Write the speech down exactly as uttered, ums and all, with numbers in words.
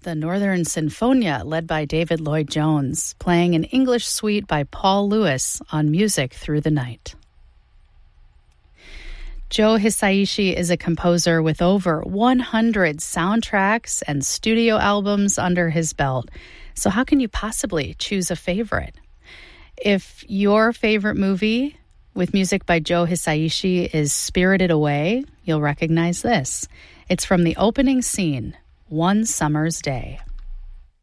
the Northern Sinfonia, led by David Lloyd-Jones, playing an English suite by Paul Lewis on Music Through the Night. Joe Hisaishi is a composer with over one hundred soundtracks and studio albums under his belt. So how can you possibly choose a favorite? If your favorite movie with music by Joe Hisaishi is Spirited Away, you'll recognize this. It's from the opening scene, One Summer's Day.